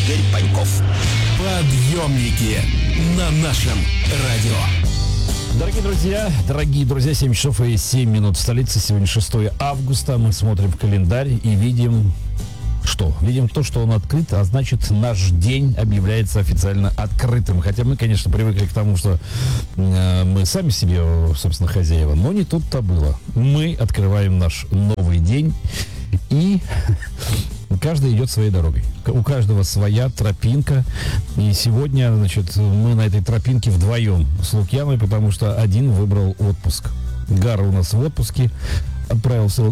Игорь Паньков. Подъемники на нашем радио. Дорогие друзья, 7 часов и 7 минут в столице. Сегодня 6 августа. Мы смотрим в календарь и видим... Что? Видим то, что он открыт, а значит, наш день объявляется официально открытым. Хотя мы, конечно, привыкли к тому, что мы сами себе, собственно, хозяева. Но не тут-то было. Мы открываем наш новый день, и каждый идет своей дорогой. У каждого своя тропинка. И сегодня, значит, мы на этой тропинке вдвоем с Лукьяной, потому что один выбрал отпуск. Гара у нас в отпуске. Отправился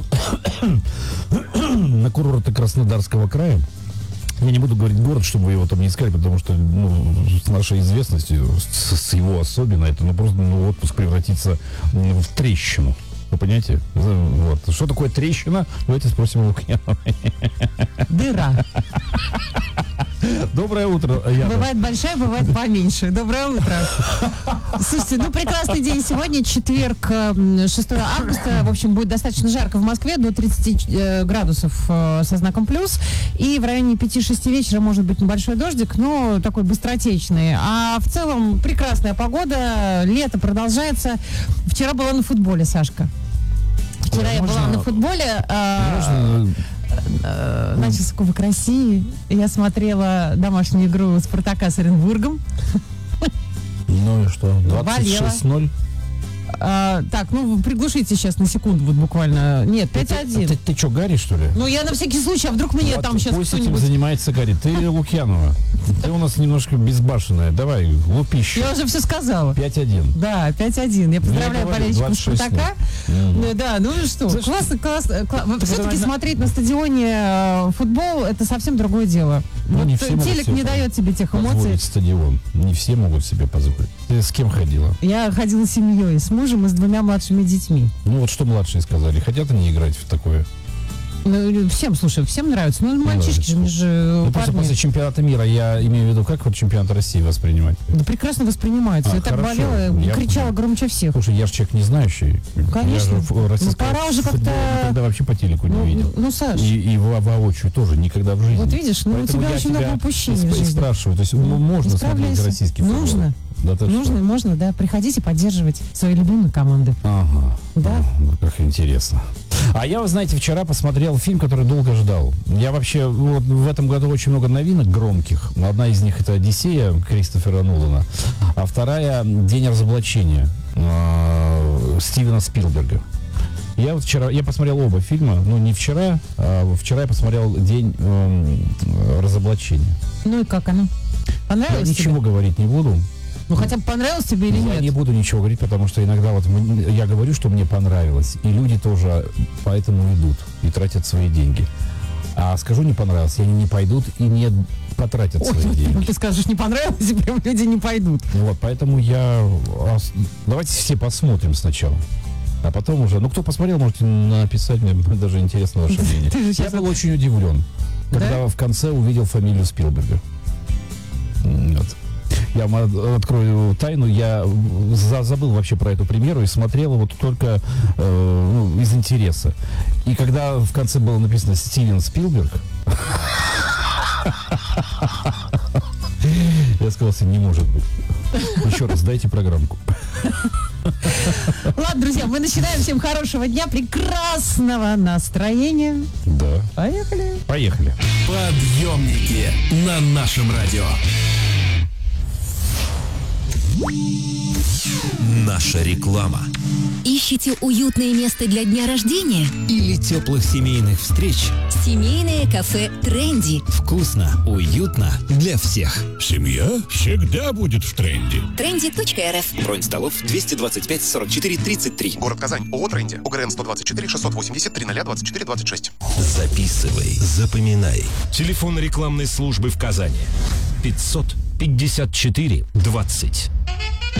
на курорты Краснодарского края. Я не буду говорить город, чтобы вы его там не искали, потому что с нашей известностью, с его особенно, это просто отпуск превратится в трещину. Вы понимаете? Вот. Что такое трещина? Давайте спросим у Лукьяновой. Дыра. Доброе утро. Бывает большая, бывает поменьше. Доброе утро. Слушайте, прекрасный день. Сегодня четверг, 6 августа. В общем, будет достаточно жарко в Москве, до 30 градусов со знаком плюс. И в районе 5-6 вечера может быть небольшой дождик, но такой быстротечный. А в целом прекрасная погода. Лето продолжается. Вчера была на футболе, Сашка. Вчера я была на футболе. Начался Кубок России. Я смотрела домашнюю игру Спартака с Оренбургом. Ну и что? 26-0? Так, приглушите сейчас на секунду, вот буквально. Нет, 5-1. Ты что, Гарри, что ли? Я на всякий случай, а вдруг мне вот там сейчас пусть кто-нибудь... этим занимается Гарри. Ты Лукьянова. Ты у нас немножко безбашенная. Давай, лупища. Я уже все сказала. 5-1. Да, 5-1. Я поздравляю болельщиков Спартака. Да, что, классно. Все-таки смотреть на стадионе футбол, это совсем другое дело. Вот телек не дает тебе тех эмоций. Стадион. Не все могут себе позволить. Ты с кем ходила? Я ходила с семьей, с мужем и с 2 младшими детьми. Вот что младшие сказали. Хотят они играть в такое? Всем нравится. Мальчишки же просто после чемпионата мира, я имею в виду, как вот чемпионат России воспринимать? Да прекрасно воспринимается. Я так болела, кричала громче всех. Слушай, я же человек не знающий. Конечно. Пора уже как-то... Никогда вообще по телеку не видел. Саш. И воочию тоже никогда в жизни. Вот видишь, у тебя очень много упущений в жизни. Спрашиваю, то есть можно смотреть российский футбол? Нужно. Да, можно, да. Приходите поддерживать свои любимые команды. Ага. Да? Как интересно. А я, вы знаете, вчера посмотрел фильм, который долго ждал. Я вообще в этом году очень много новинок громких. Одна из них — это «Одиссея» Кристофера Нолана, а вторая — «День разоблачения» Стивена Спилберга. Я посмотрел оба фильма, не вчера, а вчера я посмотрел «День разоблачения». Ну и как оно? Понравилось Я ничего говорить не буду. Хотя бы понравилось тебе или нет? Я не буду ничего говорить, потому что иногда я говорю, что мне понравилось, и люди тоже поэтому идут и тратят свои деньги. А скажу, не понравилось, и они не пойдут и не потратят свои деньги. Ты скажешь, не понравилось, и прям люди не пойдут. Поэтому давайте все посмотрим сначала. А потом уже... кто посмотрел, можете написать, мне даже интересно ваше мнение. Я был очень удивлен, когда в конце увидел фамилию Спилберга. Я открою тайну, я забыл вообще про эту премьеру и смотрел его только из интереса. И когда в конце было написано «Стивен Спилберг», я сказал себе, не может быть. Еще раз, дайте программку. Ладно, друзья, мы начинаем. Всем хорошего дня, прекрасного настроения. Да. Поехали. Подъемники на нашем радио. Наша реклама. Ищете уютное место для дня рождения? Или теплых семейных встреч? Семейное кафе «Тренди». Вкусно, уютно для всех. Семья всегда будет в тренде. Trendy.rf. Бронь столов 225 44 33. Город Казань. ООО «Тренди». УГРН 124 680 3024 26. Записывай, запоминай. Телефон рекламной службы в Казани. 554 20.